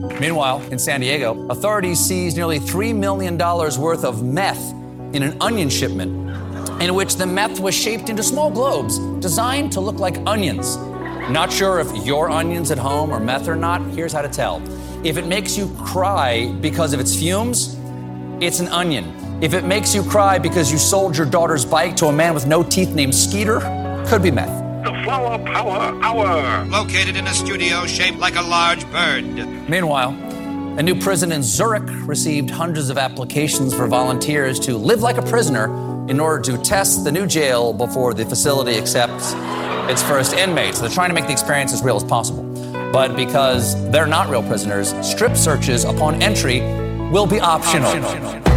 Meanwhile, in San Diego, authorities seized nearly $3 million worth of meth in an onion shipment, in which the meth was shaped into small globes designed to look like onions. Not sure if your onions at home are meth or not? Here's how to tell. If it makes you cry because of its fumes, it's an onion. If it makes you cry because you sold your daughter's bike to a man with no teeth named Skeeter, could be meth. The Flower Power Hour. Located in a studio shaped like a large bird. Meanwhile, a new prison in Zurich received hundreds of applications for volunteers to live like a prisoner in order to test the new jail before the facility accepts its first inmates. They're trying to make the experience as real as possible. But because they're not real prisoners, strip searches upon entry will be optional.